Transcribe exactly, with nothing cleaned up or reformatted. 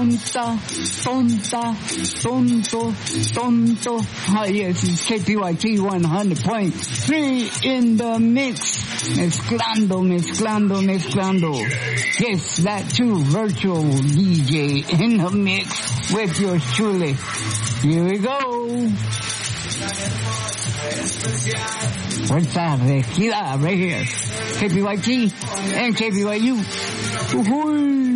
tonta, tonta, tonto, tonto. Ah, yes, it's K P Y T one hundred point three in the mix. Mezclando, mezclando, mezclando. Yes, that too, virtual D J in the mix with yours truly. Here we go. Fuerza Regida right here. K P Y T and K P Y U. Uhuy.